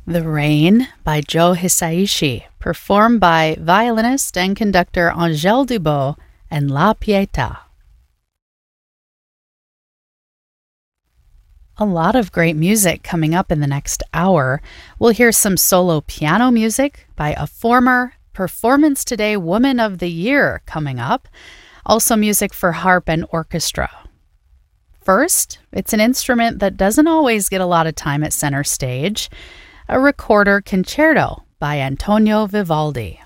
The Rain by Joe Hisaishi, performed by violinist and conductor Angèle Dubot and La Pietà. A lot of great music coming up in the next hour. We'll hear some solo piano music by a former Performance Today Woman of the Year coming up. Also music for harp and orchestra. First, it's an instrument that doesn't always get a lot of time at center stage. A recorder concerto by Antonio Vivaldi.